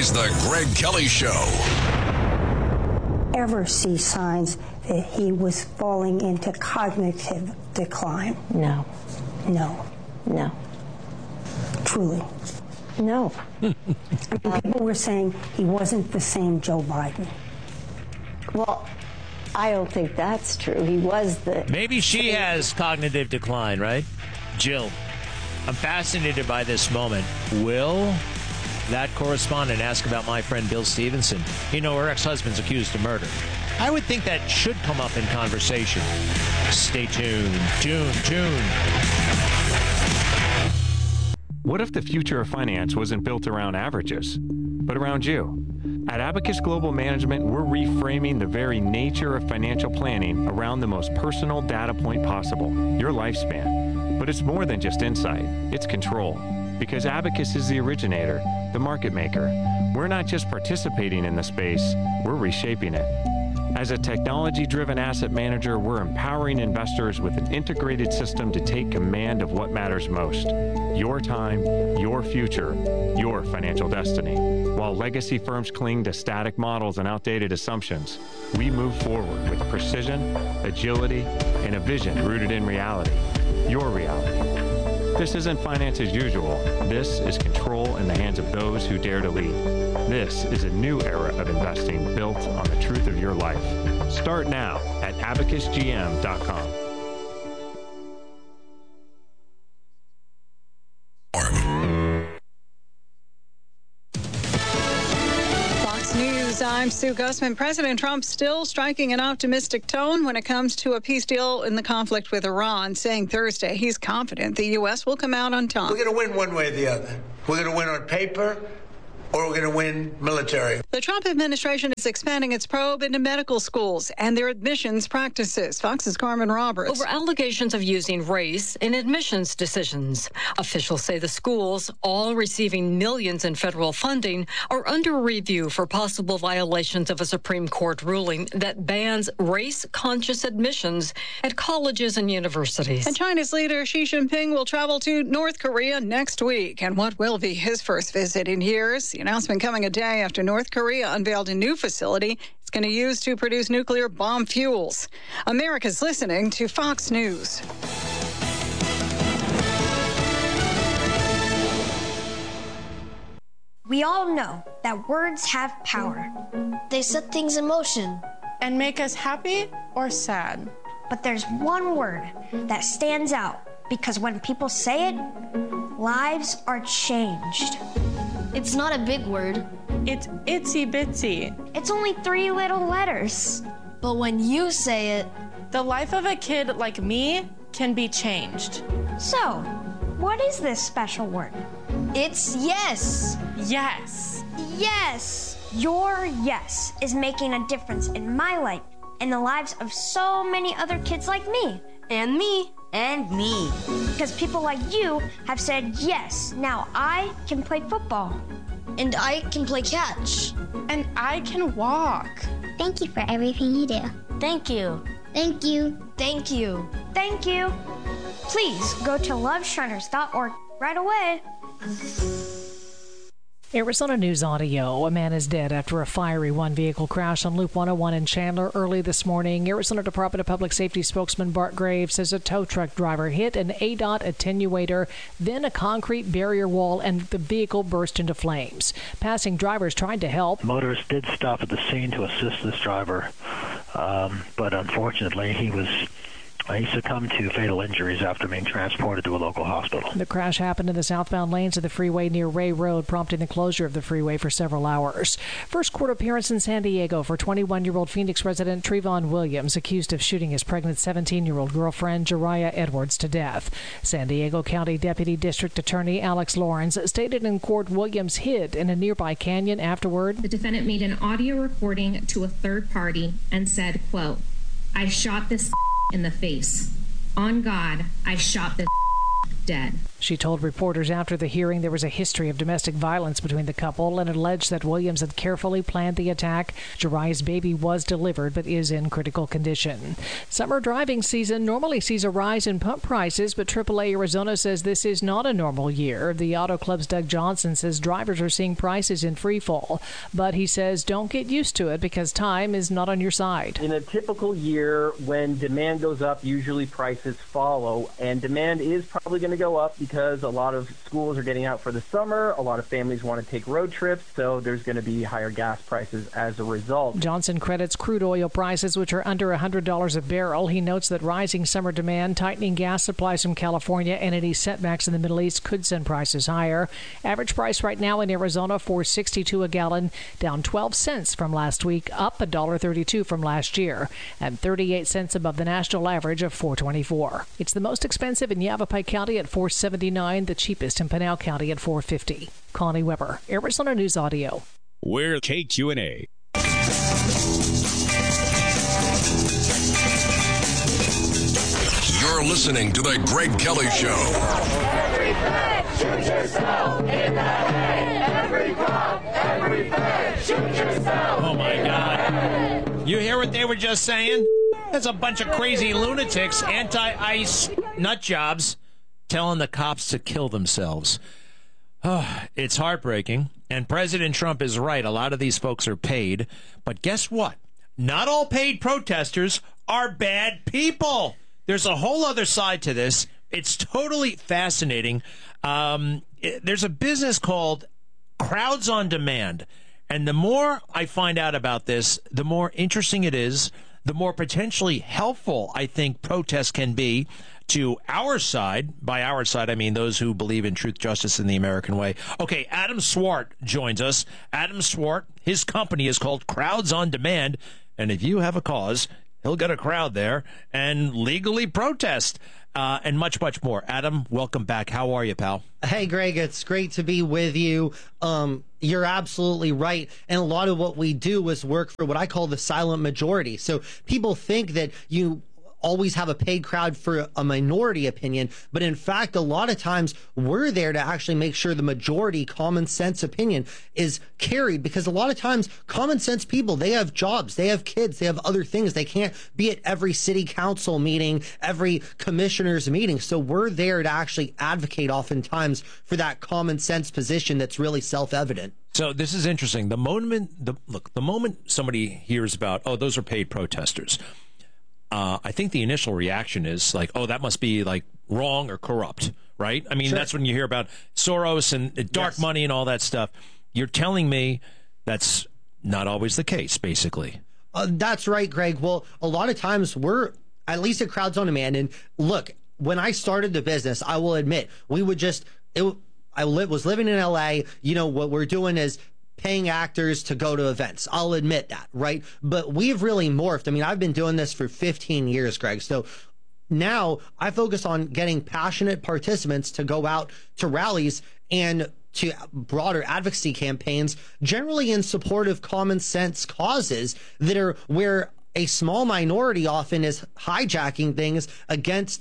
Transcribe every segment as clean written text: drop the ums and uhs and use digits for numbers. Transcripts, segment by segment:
is The Greg Kelly Show. Ever see signs that he was falling into cognitive decline? No. No. No. Truly? No. People were saying he wasn't the same Joe Biden. Well, I don't think that's true. He was the... Maybe she has cognitive decline, right? Jill, I'm fascinated by this moment. Will that correspondent ask about my friend Bill Stevenson? You know, her ex-husband's accused of murder. I would think that should come up in conversation. Stay tuned. Tune. What if the future of finance wasn't built around averages, but around you? At Abacus Global Management, we're reframing the very nature of financial planning around the most personal data point possible, your lifespan. But it's more than just insight, it's control. Because Abacus is the originator, the market maker. We're not just participating in the space, we're reshaping it. As a technology-driven asset manager, we're empowering investors with an integrated system to take command of what matters most. Your time, your future, your financial destiny. While legacy firms cling to static models and outdated assumptions, we move forward with precision, agility, and a vision rooted in reality. Your reality. This isn't finance as usual. This is control in the hands of those who dare to lead. This is a new era of investing built on the truth of your life. Start now at abacusgm.com. Fox News, I'm Sue Gussman. President Trump still striking an optimistic tone when it comes to a peace deal in the conflict with Iran, saying Thursday he's confident the U.S. will come out on top. We're going to win one way or the other. We're going to win on paper, or we're going to win military. The Trump administration is expanding its probe into medical schools and their admissions practices. Fox's Carmen Roberts. Over allegations of using race in admissions decisions. Officials say the schools, all receiving millions in federal funding, are under review for possible violations of a Supreme Court ruling that bans race-conscious admissions at colleges and universities. And China's leader Xi Jinping will travel to North Korea next week. And what will be his first visit in years? The announcement coming a day after North Korea unveiled a new facility it's going to use to produce nuclear bomb fuels. America's listening to Fox News. We all know that words have power. They set things in motion and make us happy or sad. But there's one word that stands out because when people say it, lives are changed. It's not a big word. It's itsy bitsy. It's only 3 little letters. But when you say it, the life of a kid like me can be changed. So, what is this special word? It's yes. Yes. Yes. Your yes is making a difference in my life and the lives of so many other kids like me. And me. And me. Because people like you have said yes. Now I can play football. And I can play catch. And I can walk. Thank you for everything you do. Thank you. Thank you. Thank you. Thank you. Please go to loveshriners.org right away. Arizona News Audio. A man is dead after a fiery one-vehicle crash on Loop 101 in Chandler early this morning. Arizona Department of Public Safety spokesman Bart Graves says a tow truck driver hit an ADOT attenuator, then a concrete barrier wall, and the vehicle burst into flames. Passing drivers tried to help. Motorists did stop at the scene to assist this driver, but unfortunately he succumbed to fatal injuries after being transported to a local hospital. The crash happened in the southbound lanes of the freeway near Ray Road, prompting the closure of the freeway for several hours. First court appearance in San Diego for 21-year-old Phoenix resident Trevon Williams, accused of shooting his pregnant 17-year-old girlfriend Jariah Edwards to death. San Diego County Deputy District Attorney Alex Lawrence stated in court Williams hid in a nearby canyon afterward. The defendant made an audio recording to a third party and said, quote, "I shot this in the face. On God, I shot this dead." She told reporters after the hearing there was a history of domestic violence between the couple and alleged that Williams had carefully planned the attack. Jariah's baby was delivered but is in critical condition. Summer driving season normally sees a rise in pump prices, but AAA Arizona says this is not a normal year. The Auto Club's Doug Johnson says drivers are seeing prices in free fall, but he says don't get used to it because time is not on your side. In a typical year, when demand goes up, usually prices follow, and demand is probably going to go up because a lot of schools are getting out for the summer. A lot of families want to take road trips, so there's going to be higher gas prices as a result. Johnson credits crude oil prices, which are under $100 a barrel. He notes that rising summer demand, tightening gas supplies from California, and any setbacks in the Middle East could send prices higher. Average price right now in Arizona, $4.62 a gallon, down 12 cents from last week, up $1.32 from last year, and 38 cents above the national average of $4.24. It's the most expensive in Yavapai County at $4.79, the cheapest in Pinal County at $4.50. Connie Weber, Arizona News Audio. We're KQNA. You're listening to The Greg Kelly Show. Every fed, shoot yourself in the head. Every cop, every fed, shoot yourself. Oh, my God. You hear what they were just saying? There's a bunch of crazy lunatics, anti-ICE nut jobs, telling the cops to kill themselves. Oh, it's heartbreaking. And President Trump is right. A lot of these folks are paid. But guess what? Not all paid protesters are bad people. There's a whole other side to this. It's totally fascinating. There's a business called Crowds on Demand. And the more I find out about this, the more interesting it is, the more potentially helpful I think protests can be to our side. By our side, I mean those who believe in truth, justice, and the American way. Okay, Adam Swart joins us. Adam Swart, his company is called Crowds on Demand. And if you have a cause, he'll get a crowd there and legally protest. And much, much more. Adam, welcome back. How are you, pal? Hey, Greg, it's great to be with you. You're absolutely right. And a lot of what we do is work for what I call the silent majority. So people think that you always have a paid crowd for a minority opinion, but in fact, a lot of times we're there to actually make sure the majority common sense opinion is carried, because a lot of times common sense people, they have jobs, they have kids, they have other things. They can't be at every city council meeting, every commissioner's meeting. So we're there to actually advocate oftentimes for that common sense position that's really self-evident. So this is interesting. The moment somebody hears about, oh, those are paid protesters, I think the initial reaction is like, oh, that must be like wrong or corrupt, right? I mean, sure. That's when you hear about Soros and dark money and all that stuff. You're telling me that's not always the case, basically. That's right, Greg. Well, a lot of times we're, at least at Crowds on Demand, and look, when I started the business, I will admit, we would just, I was living in LA, you know, what we're doing is paying actors to go to events. I'll admit that, right? But we've really morphed. I mean, I've been doing this for 15 years, Greg. So now I focus on getting passionate participants to go out to rallies and to broader advocacy campaigns, generally in support of common sense causes that are where a small minority often is hijacking things against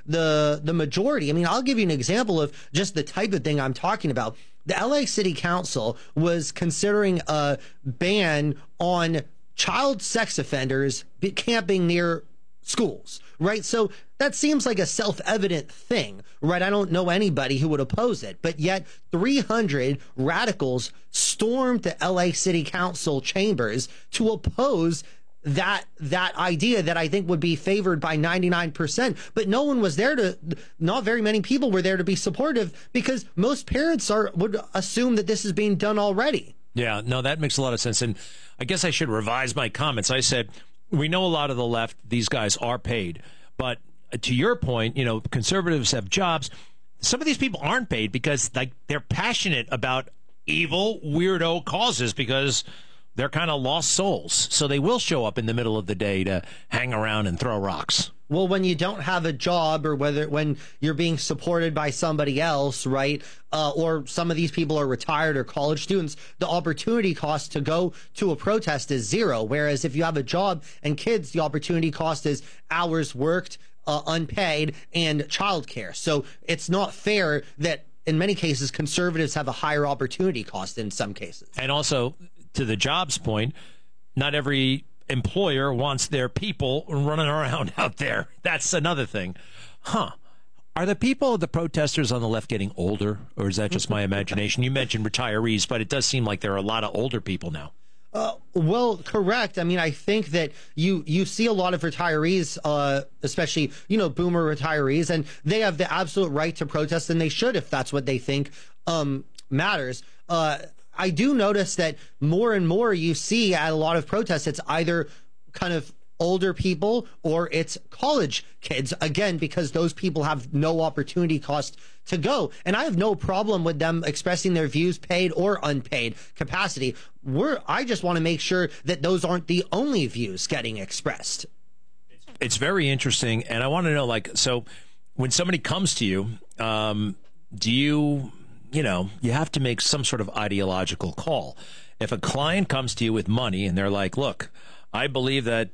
the majority. I mean, I'll give you an example of just the type of thing I'm talking about. The LA City Council was considering a ban on child sex offenders camping near schools, right? So that seems like a self-evident thing, right? I don't know anybody who would oppose it, but yet 300 radicals stormed the LA City Council chambers to oppose that idea that I think would be favored by 99%, but no one was there to, not very many people were there to be supportive, because most parents would assume that this is being done already. Yeah, no, that makes a lot of sense. And I guess I should revise my comments. I said, we know a lot of the left, these guys are paid, but to your point, you know, conservatives have jobs. Some of these people aren't paid because like they're passionate about evil, weirdo causes, because they're kind of lost souls. So they will show up in the middle of the day to hang around and throw rocks. Well, when you don't have a job, or when you're being supported by somebody else, right, or some of these people are retired or college students, the opportunity cost to go to a protest is zero. Whereas if you have a job and kids, the opportunity cost is hours worked, unpaid, and childcare. So it's not fair that in many cases conservatives have a higher opportunity cost in some cases. And also, to the jobs point, not every employer wants their people running around out there. That's another thing. Are the people, the protesters on the left, getting older, or is that just my imagination? You mentioned retirees, but it does seem like there are a lot of older people now. Well, correct. I mean, I think that you see a lot of retirees, especially, boomer retirees, and they have the absolute right to protest, and they should if that's what they think matters. I do notice that more and more you see at a lot of protests, it's either kind of older people or it's college kids, again, because those people have no opportunity cost to go. And I have no problem with them expressing their views, paid or unpaid capacity. I just want to make sure that those aren't the only views getting expressed. It's very interesting. And I want to know, so when somebody comes to you, do you have to make some sort of ideological call. If a client comes to you with money and they're like, look, I believe that,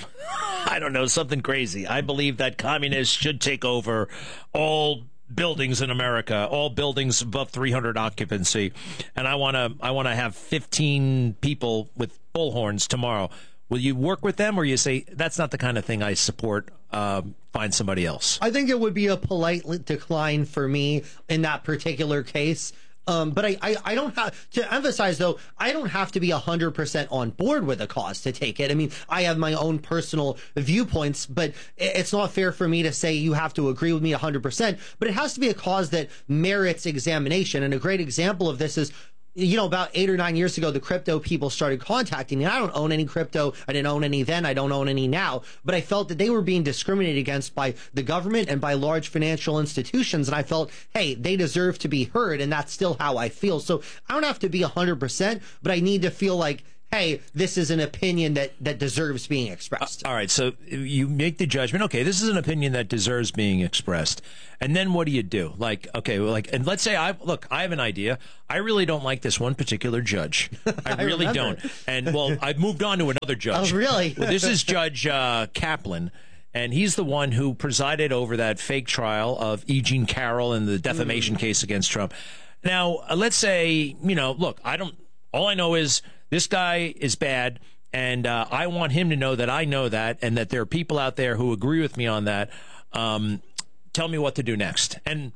I don't know, something crazy. I believe that communists should take over all buildings in America, all buildings above 300 occupancy, and I want to have 15 people with bullhorns tomorrow. Will you work with them, or you say, that's not the kind of thing I support, find somebody else? I think it would be a polite decline for me in that particular case. But I don't have to emphasize, though, I don't have to be 100% on board with a cause to take it. I mean, I have my own personal viewpoints, but it's not fair for me to say you have to agree with me 100%. But it has to be a cause that merits examination. And a great example of this is, about 8 or 9 years ago, the crypto people started contacting me. I don't own any crypto. I didn't own any then. I don't own any now. But I felt that they were being discriminated against by the government and by large financial institutions. And I felt, hey, they deserve to be heard. And that's still how I feel. So I don't have to be 100%, but I need to feel like, hey, this is an opinion that deserves being expressed. All right, so you make the judgment, okay, this is an opinion that deserves being expressed. And then what do you do? And let's say, I have an idea. I really don't like this one particular judge. I really don't. And, I've moved on to another judge. Oh, really? This is Judge Kaplan. And he's the one who presided over that fake trial of E. Jean Carroll and the defamation case against Trump. Now, let's say, all I know is this guy is bad, and I want him to know that I know that, and that there are people out there who agree with me on that. Tell me what to do next. And,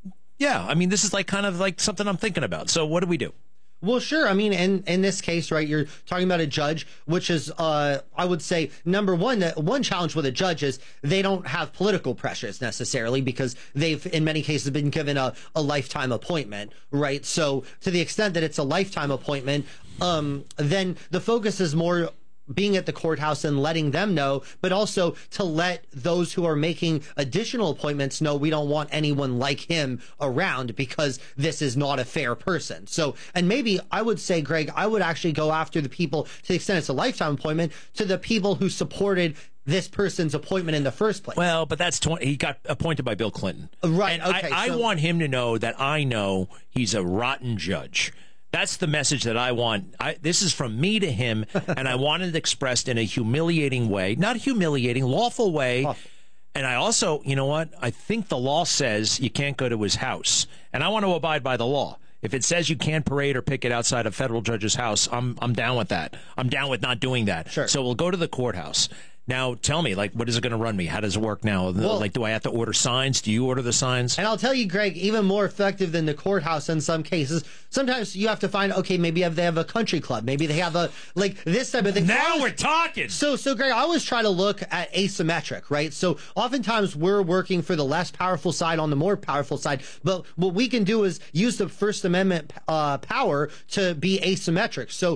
this is kind of something I'm thinking about. So what do we do? Well, sure. I mean, in this case, right, you're talking about a judge, which is, I would say, number one, one challenge with a judge is they don't have political pressures necessarily because they've, in many cases, been given a lifetime appointment, right? So to the extent that it's a lifetime appointment, then the focus is more being at the courthouse and letting them know, but also to let those who are making additional appointments know we don't want anyone like him around because this is not a fair person. So, and maybe I would say, Greg, I would actually go after the people, to the extent it's a lifetime appointment, to the people who supported this person's appointment in the first place. Well, but that's he got appointed by Bill Clinton. Right. And okay. I want him to know that I know he's a rotten judge. That's the message that I want. This is from me to him, and I want it expressed in a humiliating way. Not humiliating, lawful way. And I also, you know what? I think the law says you can't go to his house. And I want to abide by the law. If it says you can't parade or picket outside a federal judge's house, I'm down with that. I'm down with not doing that. Sure. So we'll go to the courthouse. Now, tell me, what is it going to run me? How does it work now? Do I have to order signs? Do you order the signs? And I'll tell you, Greg, even more effective than the courthouse in some cases. Sometimes you have to find, okay, maybe they have a country club. Maybe they have this type of thing. Now we're talking. So, Greg, I always try to look at asymmetric, right? So oftentimes we're working for the less powerful side on the more powerful side. But what we can do is use the First Amendment power to be asymmetric. So,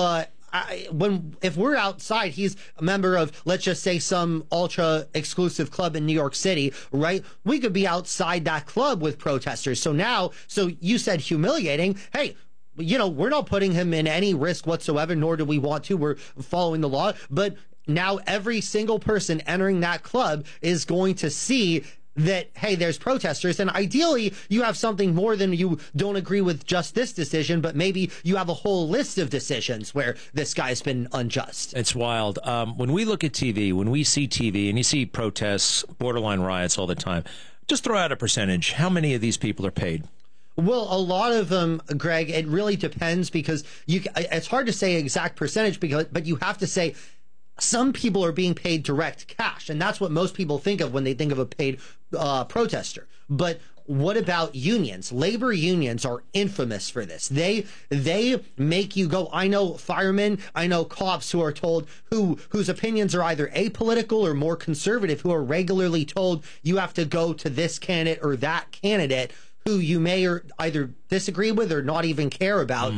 if we're outside, he's a member of, let's just say, some ultra exclusive club in New York City, right? We could be outside that club with protesters. So you said humiliating. Hey, we're not putting him in any risk whatsoever, nor do we want to. We're following the law. But now every single person entering that club is going to see that, hey, there's protesters, and ideally you have something more than you don't agree with just this decision, but maybe you have a whole list of decisions where this guy's been unjust. It's wild. When we look at TV, when we see TV, and you see protests, borderline riots all the time, just throw out a percentage. How many of these people are paid? Well, a lot of them, Greg, it really depends because it's hard to say exact percentage, but you have to say some people are being paid direct cash, and that's what most people think of when they think of a paid protester. But what about unions? Labor unions are infamous for this. They make you go. I know firemen, I know cops who are told whose opinions are either apolitical or more conservative, who are regularly told you have to go to this candidate or that candidate who you may or either disagree with or not even care about,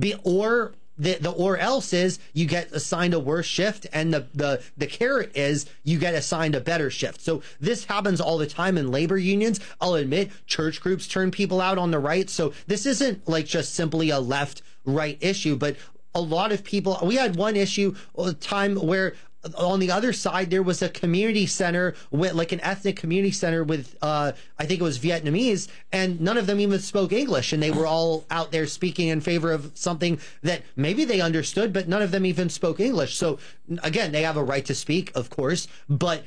or else is you get assigned a worse shift, and the carrot is you get assigned a better shift. So this happens all the time in labor unions. I'll admit church groups turn people out on the right. So this isn't like just simply a left-right issue, but a lot of people, we had one issue, a time where on the other side, there was a community center with like an ethnic community center with, I think it was Vietnamese, and none of them even spoke English. And they were all out there speaking in favor of something that maybe they understood, but none of them even spoke English. So again, they have a right to speak, of course, but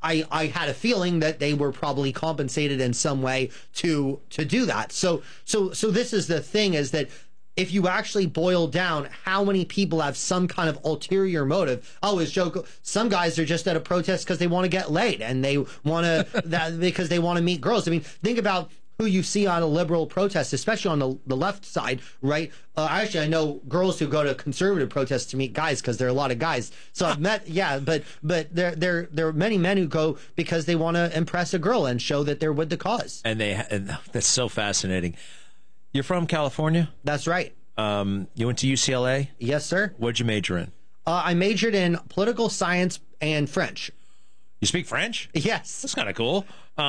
I had a feeling that they were probably compensated in some way to do that. So this is the thing, is that if you actually boil down how many people have some kind of ulterior motive, as joke, some guys are just at a protest because they want to get laid and they want to that because they want to meet girls. I mean, think about who you see on a liberal protest, especially on the left side, right? Actually, I know girls who go to conservative protests to meet guys because there are a lot of guys. So I've met, but there are many men who go because they want to impress a girl and show that they're with the cause. And that's so fascinating. You're from California? That's right. You went to UCLA? Yes, sir. What'd you major in? I majored in political science and French. You speak French? Yes. That's kind of cool.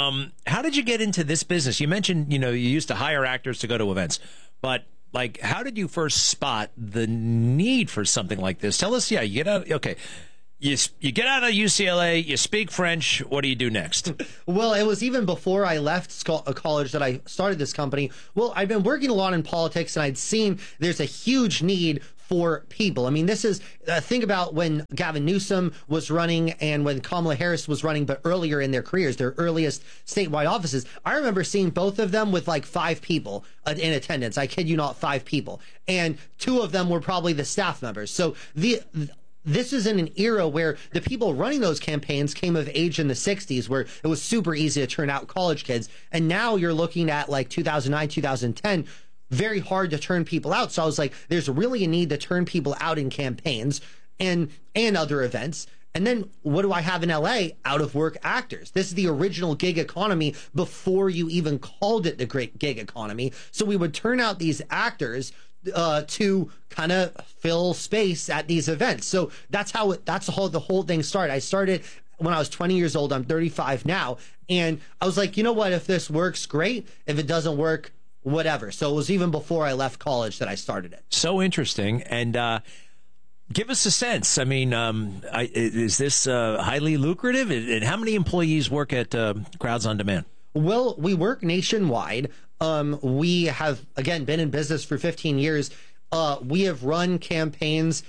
How did you get into this business? You mentioned, you used to hire actors to go to events, but like, how did you first spot the need for something like this? Tell us. Yeah, you get out. Okay. You get out of UCLA, you speak French, what do you do next? Well, it was even before I left college that I started this company. Well, I've been working a lot in politics, and I'd seen there's a huge need for people. I mean, this is, think about when Gavin Newsom was running and when Kamala Harris was running, but earlier in their careers, their earliest statewide offices. I remember seeing both of them with like 5 people in attendance. I kid you not, 5 people. And 2 of them were probably the staff members. So this is in an era where the people running those campaigns came of age in the 60s, where it was super easy to turn out college kids. And now you're looking at like 2009, 2010, very hard to turn people out. So I was like, there's really a need to turn people out in campaigns and other events. And then what do I have in LA? Out of work actors. This is the original gig economy before you even called it the great gig economy. So we would turn out these actors to kind of fill space at these events. So that's how the whole thing started. I started when I was 20 years old. I'm 35 now. And I was like, you know what? If this works, great. If it doesn't work, whatever. So it was even before I left college that I started it. So interesting. And give us a sense. I mean, is this highly lucrative? And how many employees work at Crowds on Demand? Well, we work nationwide. We have, again, been in business for 15 years. We have run campaigns,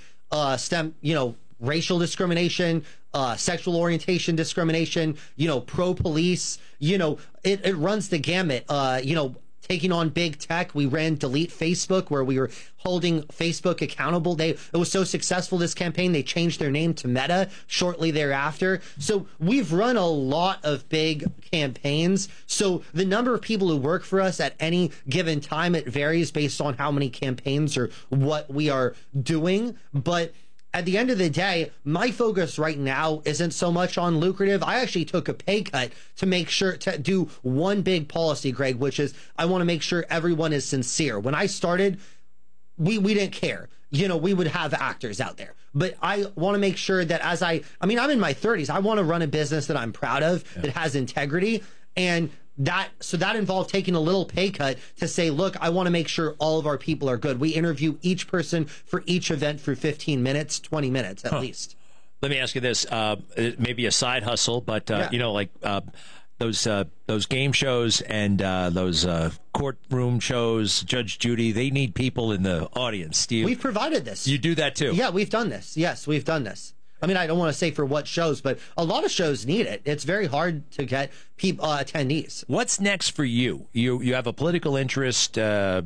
racial discrimination, sexual orientation discrimination, pro-police, it runs the gamut, taking on big tech. We ran Delete Facebook, where we were holding Facebook accountable. It was so successful, this campaign, they changed their name to Meta shortly thereafter. So we've run a lot of big campaigns. So the number of people who work for us at any given time, it varies based on how many campaigns or what we are doing. But at the end of the day, my focus right now isn't so much on lucrative. I actually took a pay cut to make sure to do one big policy, Greg, which is I want to make sure everyone is sincere. When I started, we didn't care. We would have actors out there. But I want to make sure that I'm in my 30s. I want to run a business that I'm proud of, that has integrity. And that involved taking a little pay cut to say, look, I want to make sure all of our people are good. We interview each person for each event for 15 minutes, 20 minutes at least. Let me ask you this, maybe a side hustle, but the those game shows and those courtroom shows, Judge Judy, they need people in the audience. Steve, we've provided this. You do that too? Yeah, we've done this. Yes, we've done this. I mean, I don't want to say for what shows, but a lot of shows need it. It's very hard to get people attendees. What's next for you? You have a political interest.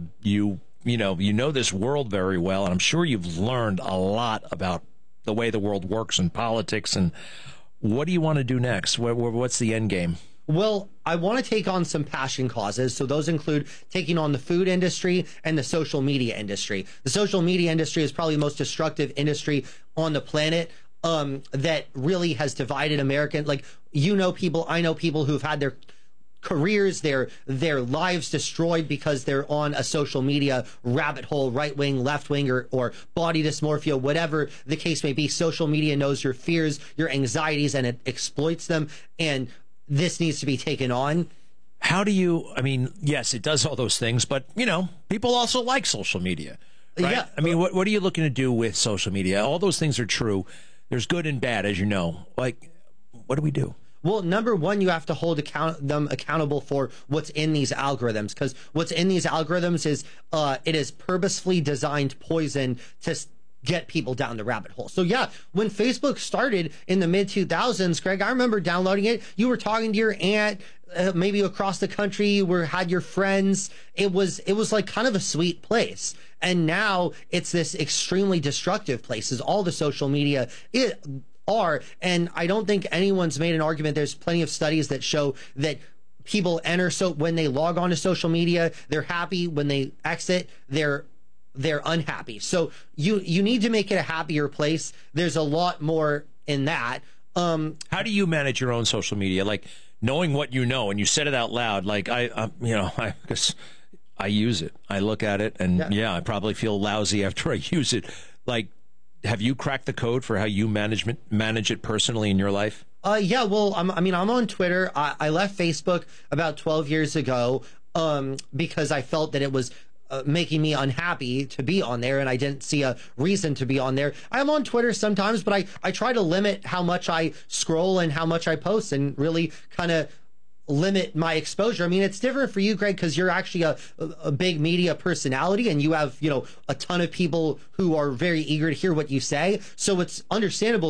You know this world very well, and I'm sure you've learned a lot about the way the world works and politics. And what do you want to do next? What's the end game? Well, I want to take on some passion causes. So those include taking on the food industry and the social media industry. The social media industry is probably the most destructive industry on the planet. That really has divided American, people, I know people who've had their careers, their lives destroyed because they're on a social media rabbit hole, right wing, left wing, or body dysmorphia, whatever the case may be. Social media knows your fears, your anxieties, and it exploits them. And this needs to be taken on. How do you, yes, it does all those things, but, people also like social media, right? Yeah. What are you looking to do with social media? All those things are true. There's good and bad, as you know. What do we do? Well, number one, you have to hold them accountable for what's in these algorithms, because what's in these algorithms is it is purposefully designed poison to get people down the rabbit hole. So yeah, when Facebook started in the mid 2000s, Greg, I remember downloading it. You were talking to your aunt, maybe across the country. You had your friends. It was like kind of a sweet place. And now it's this extremely destructive place, is all the social media are. And I don't think anyone's made an argument. There's plenty of studies that show that people enter, so when they log on to social media, they're happy. When they exit, they're unhappy. So you need to make it a happier place. There's a lot more in that. How do you manage your own social media? Like, knowing what you know, and you said it out loud, like I guess I use it. I look at it, and I probably feel lousy after I use it. Like, have you cracked the code for how you manage it personally in your life? Yeah, well, I'm on Twitter. I left Facebook about 12 years ago because I felt that it was making me unhappy to be on there, and I didn't see a reason to be on there. I'm on Twitter sometimes, but I try to limit how much I scroll and how much I post, and really kind of limit my exposure. I mean, it's different for you, Greg, because you're actually a big media personality, and you have, a ton of people who are very eager to hear what you say. So it's understandable